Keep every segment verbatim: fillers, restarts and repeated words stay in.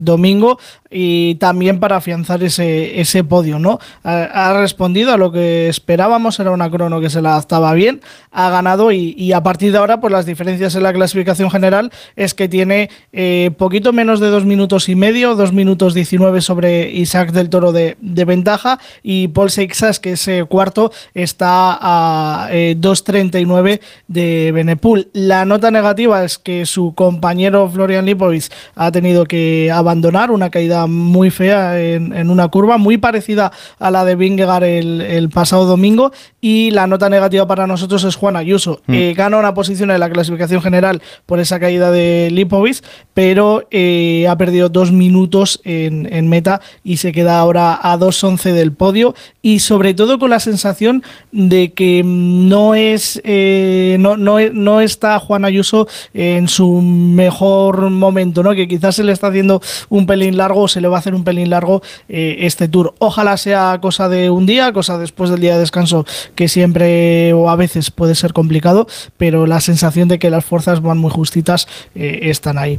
domingo y también para afianzar ese, ese podio, ¿no? Ha, ha respondido a lo que esperábamos, era una crono que se la adaptaba bien, ha ganado y, y a partir de ahora pues las diferencias en la clasificación general es que tiene eh, poquito menos de dos minutos y medio, dos minutos diecinueve sobre Isaac del Toro de, de ventaja y Paul Seixas, que es eh, cuarto, está a eh, dos treinta y nueve de Benepul. La nota negativa es que su compañero Florian Lipovic ha tenido que abandonar abandonar, una caída muy fea en, en una curva, muy parecida a la de Vingegaard el, el pasado domingo, y la nota negativa para nosotros es Juan Ayuso. Mm. Eh, gana una posición en la clasificación general por esa caída de Lipovic, pero eh, ha perdido dos minutos en, en meta y se queda ahora a dos once del podio, y sobre todo con la sensación de que no es eh, no, no, no está Juan Ayuso en su mejor momento, ¿no? Que quizás se le está haciendo un pelín largo, se le va a hacer un pelín largo eh, este Tour. Ojalá sea cosa de un día, cosa después del día de descanso, que siempre o a veces puede ser complicado, pero la sensación de que las fuerzas van muy justitas eh, están ahí.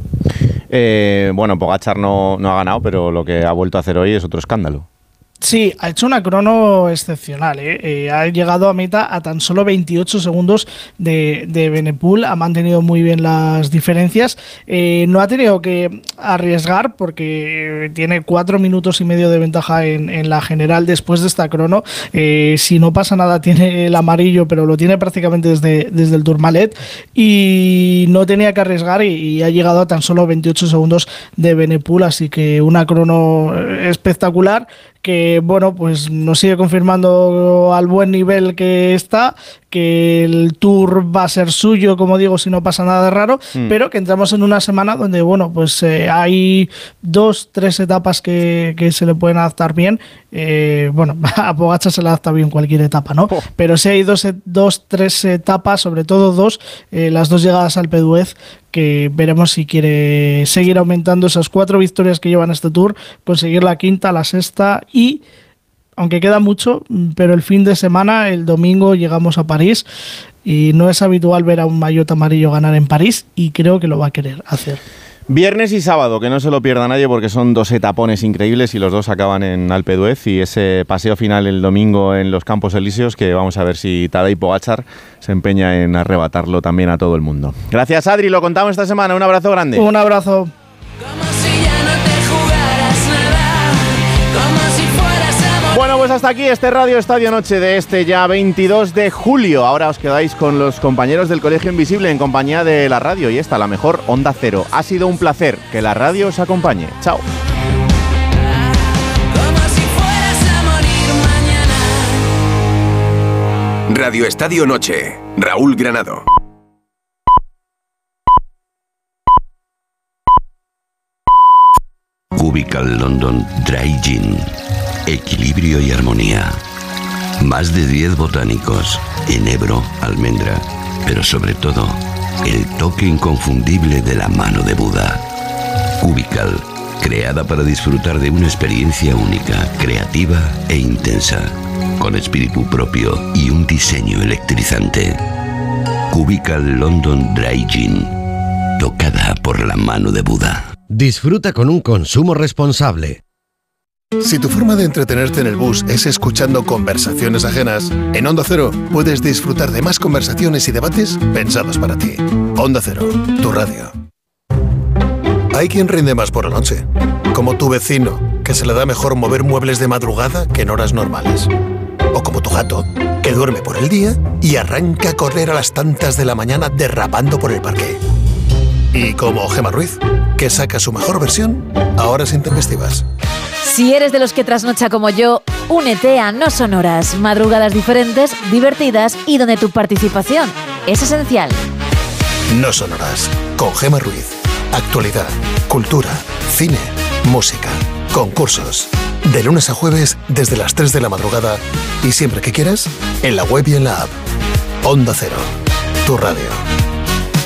Eh, bueno, Pogačar no, no ha ganado, pero lo que ha vuelto a hacer hoy es otro escándalo. Sí, ha hecho una crono excepcional, ¿eh? Eh, ha llegado a meta a tan solo veintiocho segundos de, de Benepul, ha mantenido muy bien las diferencias, eh, no ha tenido que arriesgar porque tiene cuatro minutos y medio de ventaja en, en la general después de esta crono. Eh, si no pasa nada tiene el amarillo, pero lo tiene prácticamente desde, desde el Tourmalet, y no tenía que arriesgar y, y ha llegado a tan solo veintiocho segundos de Benepul, así que una crono espectacular que, bueno, pues nos sigue confirmando al buen nivel que está, que el Tour va a ser suyo, como digo, si no pasa nada de raro, mm. pero que entramos en una semana donde, bueno, pues eh, hay dos, tres etapas que, que se le pueden adaptar bien. Eh, bueno, a Pogačar se le adapta bien cualquier etapa, ¿no? Oh. Pero sí hay dos, dos, tres etapas, sobre todo dos, eh, las dos llegadas al Alpe d'Huez, que veremos si quiere seguir aumentando esas cuatro victorias que llevan este Tour, conseguir la quinta, la sexta y, aunque queda mucho, pero el fin de semana, el domingo, llegamos a París y no es habitual ver a un maillot amarillo ganar en París y creo que lo va a querer hacer. Viernes y sábado, que no se lo pierda nadie porque son dos etapones increíbles y los dos acaban en Alpe d'Huez, y ese paseo final el domingo en los Campos Elíseos, que vamos a ver si Tadej Pogačar se empeña en arrebatarlo también a todo el mundo. Gracias, Adri, lo contamos esta semana, un abrazo grande. Un abrazo. Bueno, pues hasta aquí este Radio Estadio Noche de este ya veintidós de julio. Ahora os quedáis con los compañeros del Colegio Invisible en compañía de la radio y esta, la mejor Onda Cero. Ha sido un placer, que la radio os acompañe. Chao. Radio Estadio Noche, Raúl Granado. Cubical London Dry Gin. Equilibrio y armonía. Más de diez botánicos, enebro, almendra, pero sobre todo, el toque inconfundible de la mano de Buda. Cubical, creada para disfrutar de una experiencia única, creativa e intensa, con espíritu propio y un diseño electrizante. Cubical London Dry Gin, tocada por la mano de Buda. Disfruta con un consumo responsable. Si tu forma de entretenerte en el bus es escuchando conversaciones ajenas, en Onda Cero puedes disfrutar de más conversaciones y debates pensados para ti. Onda Cero, tu radio. Hay quien rinde más por la noche, como tu vecino, que se le da mejor mover muebles de madrugada que en horas normales. O como tu gato, que duerme por el día y arranca a correr a las tantas de la mañana derrapando por el parque. Y como Gemma Ruiz, que saca su mejor versión a horas intempestivas. Si eres de los que trasnocha como yo, únete a No Sonoras, madrugadas diferentes, divertidas y donde tu participación es esencial. No Sonoras, con Gemma Ruiz. Actualidad, cultura, cine, música, concursos. De lunes a jueves desde las tres de la madrugada y siempre que quieras, en la web y en la app. Onda Cero, tu radio.